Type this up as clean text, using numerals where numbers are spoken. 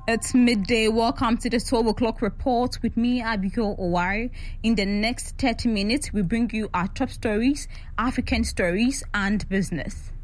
It's midday. Welcome to the 12 o'clock report with me, Abigail Owari. In the next 30 minutes, we bring you our top stories, African stories, and business.